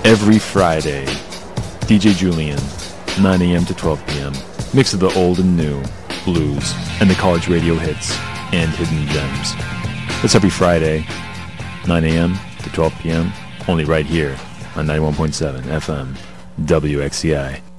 Every Friday, DJ Julian, 9 a.m. to 12 p.m. Mix of the old and new, blues, and the college radio hits and hidden gems. That's every Friday, 9 a.m. to 12 p.m. Only right here on 91.7 FM, WXCI.